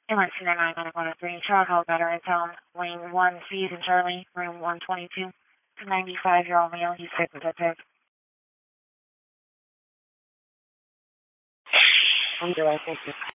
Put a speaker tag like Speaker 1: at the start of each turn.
Speaker 1: Emergency 99103, Charles Veterans Home, Wing 1, C's in Charlie, room 122. 95-year-old male, he's hypnotic. I'm doing, thank you.